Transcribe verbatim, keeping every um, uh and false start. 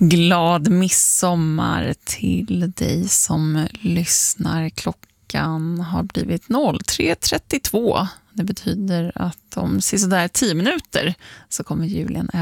Glad midsommar till dig som lyssnar. Klockan har blivit tre trettiotvå. Det betyder att om sådär tio minuter så kommer julen